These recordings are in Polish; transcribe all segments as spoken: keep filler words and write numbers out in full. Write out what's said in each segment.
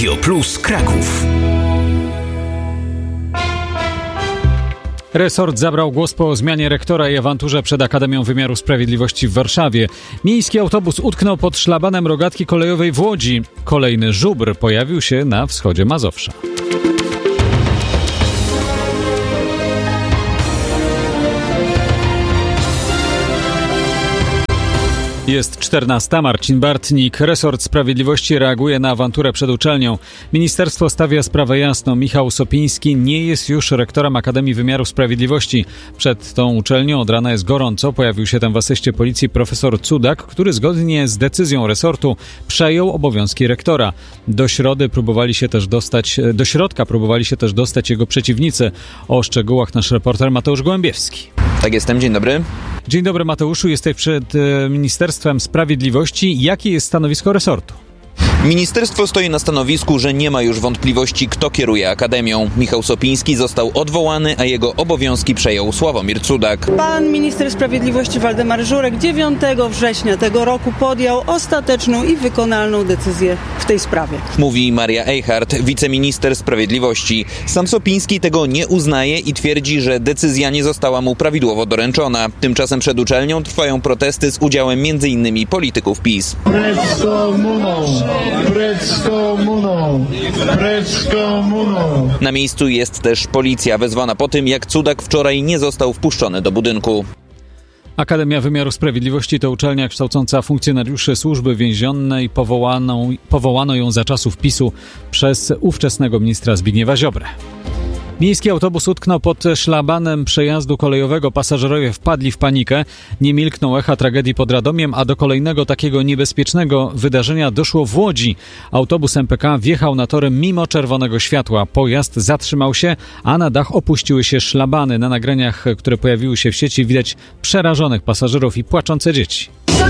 Radio Plus Kraków. Resort zabrał głos po zmianie rektora i awanturze przed Akademią Wymiaru Sprawiedliwości w Warszawie. Miejski autobus utknął pod szlabanem rogatki kolejowej w Łodzi. Kolejny żubr pojawił się na wschodzie Mazowsza. Jest czternasta. Marcin Bartnik. Resort Sprawiedliwości reaguje na awanturę przed uczelnią. Ministerstwo stawia sprawę jasno. Michał Sopiński nie jest już rektorem Akademii Wymiaru Sprawiedliwości. Przed tą uczelnią od rana jest gorąco. Pojawił się tam w asyście policji profesor Cudak, który zgodnie z decyzją resortu przejął obowiązki rektora. Do środy próbowali się też dostać, do środka próbowali się też dostać jego przeciwnicy. O szczegółach nasz reporter Mateusz Gołębiewski. Tak, jestem. Dzień dobry. Dzień dobry, Mateuszu. Jesteś przed e, Ministerstwem Sprawiedliwości. Jakie jest stanowisko resortu? Ministerstwo stoi na stanowisku, że nie ma już wątpliwości, kto kieruje Akademią. Michał Sopiński został odwołany, a jego obowiązki przejął Sławomir Cudak. Pan minister sprawiedliwości Waldemar Żurek dziewiątego września tego roku podjął ostateczną i wykonalną decyzję w tej sprawie. Mówi Maria Eichhardt, wiceminister sprawiedliwości. Sam Sopiński tego nie uznaje i twierdzi, że decyzja nie została mu prawidłowo doręczona. Tymczasem przed uczelnią trwają protesty z udziałem między innymi polityków PiS. Precz z komuną! Precz z komuną! Precz z komuną! Na miejscu jest też policja wezwana po tym, jak Cudak wczoraj nie został wpuszczony do budynku. Akademia Wymiaru Sprawiedliwości to uczelnia kształcąca funkcjonariuszy służby więziennej. Powołano, powołano ją za czasów PiSu przez ówczesnego ministra Zbigniewa Ziobrę. Miejski autobus utknął pod szlabanem przejazdu kolejowego. Pasażerowie wpadli w panikę. Nie milkną echa tragedii pod Radomiem, a do kolejnego takiego niebezpiecznego wydarzenia doszło w Łodzi. Autobus M P K wjechał na tory mimo czerwonego światła. Pojazd zatrzymał się, a na dach opuściły się szlabany. Na nagraniach, które pojawiły się w sieci, widać przerażonych pasażerów i płaczące dzieci.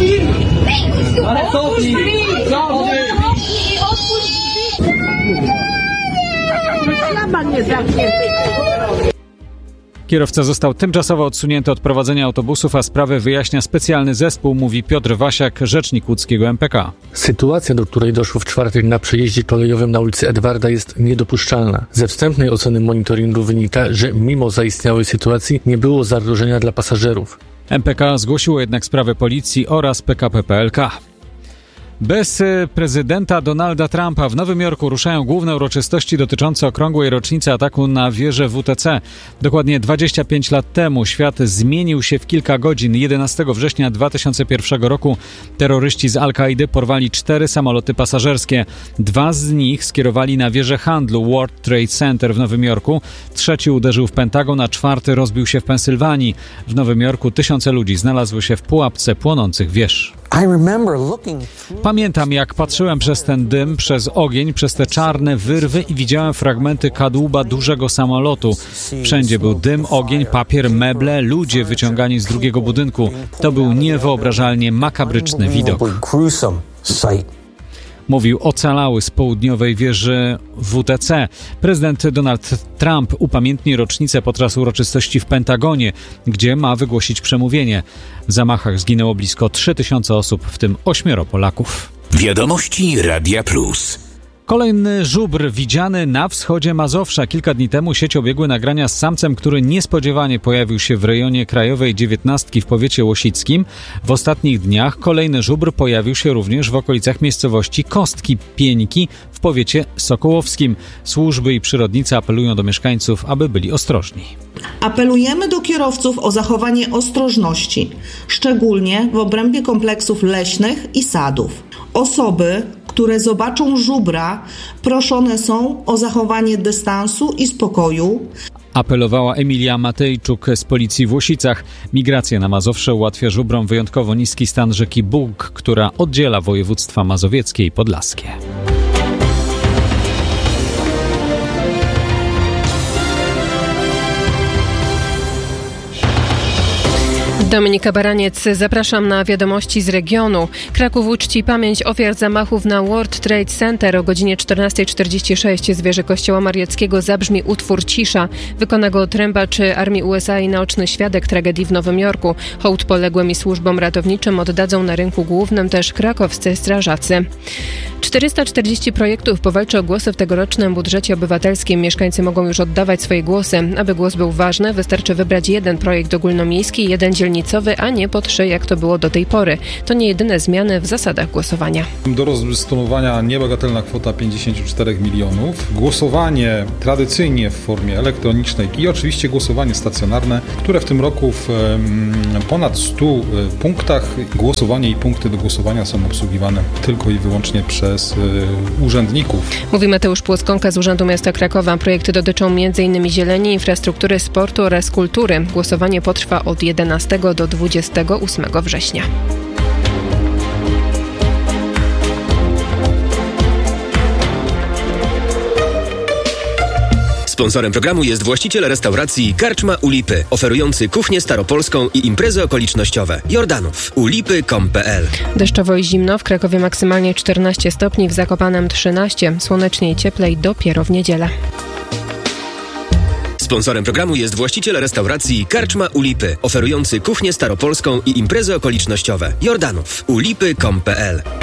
Kierowca został tymczasowo odsunięty od prowadzenia autobusów, a sprawę wyjaśnia specjalny zespół, mówi Piotr Wasiak, rzecznik łódzkiego M P K. Sytuacja, do której doszło w czwartek na przejeździe kolejowym na ulicy Edwarda, jest niedopuszczalna. Ze wstępnej oceny monitoringu wynika, że mimo zaistniałej sytuacji nie było zagrożenia dla pasażerów. M P K zgłosiło jednak sprawę policji oraz P K P P L K. Bez prezydenta Donalda Trumpa w Nowym Jorku ruszają główne uroczystości dotyczące okrągłej rocznicy ataku na wieżę W T C. Dokładnie dwadzieścia pięć lat temu świat zmienił się w kilka godzin. jedenastego września dwa tysiące pierwszego roku terroryści z Al-Kaidy porwali cztery samoloty pasażerskie. Dwa z nich skierowali na wieżę handlu World Trade Center w Nowym Jorku. Trzeci uderzył w Pentagon, a czwarty rozbił się w Pensylwanii. W Nowym Jorku tysiące ludzi znalazły się w pułapce płonących wież. Pamiętam, jak patrzyłem przez ten dym, przez ogień, przez te czarne wyrwy i widziałem fragmenty kadłuba dużego samolotu. Wszędzie był dym, ogień, papier, meble, ludzie wyciągani z drugiego budynku. To był niewyobrażalnie makabryczny widok. Mówił ocalały z południowej wieży W T C. Prezydent Donald Trump upamiętni rocznicę podczas uroczystości w Pentagonie, gdzie ma wygłosić przemówienie. W zamachach zginęło blisko trzy tysiące osób, w tym ośmioro Polaków. Wiadomości Radia Plus. Kolejny żubr widziany na wschodzie Mazowsza. Kilka dni temu sieć obiegły nagrania z samcem, który niespodziewanie pojawił się w rejonie Krajowej dziewiętnastki w powiecie łosickim. W ostatnich dniach kolejny żubr pojawił się również w okolicach miejscowości Kostki Pieńki w powiecie sokołowskim. Służby i przyrodnicy apelują do mieszkańców, aby byli ostrożni. Apelujemy do kierowców o zachowanie ostrożności, szczególnie w obrębie kompleksów leśnych i sadów. Osoby, które zobaczą żubra, proszone są o zachowanie dystansu i spokoju. Apelowała Emilia Matejczuk z policji w Łosicach. Migrację na Mazowsze ułatwia żubrom wyjątkowo niski stan rzeki Bug, która oddziela województwa mazowieckie i podlaskie. Dominika Baraniec, zapraszam na wiadomości z regionu. Kraków uczci pamięć ofiar zamachów na World Trade Center. O godzinie czternasta czterdzieści sześć z wieży kościoła mariackiego zabrzmi utwór Cisza. Wykona go trębacz armii U S A i naoczny świadek tragedii w Nowym Jorku. Hołd poległym i służbom ratowniczym oddadzą na rynku głównym też krakowscy strażacy. czterysta czterdzieści projektów powalczy o głosy w tegorocznym budżecie obywatelskim. Mieszkańcy mogą już oddawać swoje głosy. Aby głos był ważny, wystarczy wybrać jeden projekt ogólnomiejski, jeden dzielnicowy, a nie po trzy, jak to było do tej pory. To nie jedyne zmiany w zasadach głosowania. Do rozdysponowania niebagatelna kwota pięćdziesiąt cztery milionów. Głosowanie tradycyjnie w formie elektronicznej i oczywiście głosowanie stacjonarne, które w tym roku w ponad stu punktach głosowanie i punkty do głosowania są obsługiwane tylko i wyłącznie przez urzędników. Mówi Mateusz Płoskonka z Urzędu Miasta Krakowa. Projekty dotyczą między innymi zieleni, infrastruktury, sportu oraz kultury. Głosowanie potrwa od jedenastego do dwudziestego ósmego września. Sponsorem programu jest właściciel restauracji Karczma u Lipy, oferujący kuchnię staropolską i imprezy okolicznościowe. Jordanów. ulipy kropka com kropka p l. Deszczowo i zimno, w Krakowie maksymalnie czternaście stopni, w Zakopanem trzynaście. Słonecznie i cieplej dopiero w niedzielę. Sponsorem programu jest właściciel restauracji Karczma u Lipy, oferujący kuchnię staropolską i imprezy okolicznościowe. Jordanów. ulipy kropka com kropka p l.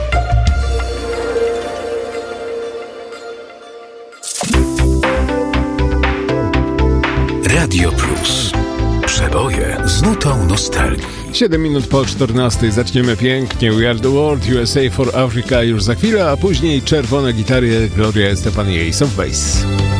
Radio Plus. Przeboje z nutą nostalgii. siedem minut po czternastej. Zaczniemy pięknie. We are the world, U S A for Africa już za chwilę, a później czerwone gitary Gloria Estefan i Ace of Base.